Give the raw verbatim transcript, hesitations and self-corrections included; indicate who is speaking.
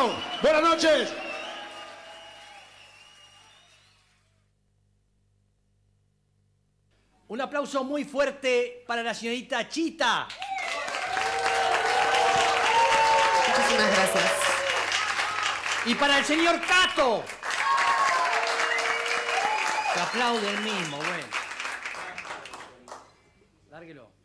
Speaker 1: Chao. Buenas noches.
Speaker 2: Un aplauso muy fuerte para la señorita Chita.
Speaker 3: Muchísimas gracias.
Speaker 2: Y para el señor Cato. Se aplaude el mismo, bueno. Lárguelo.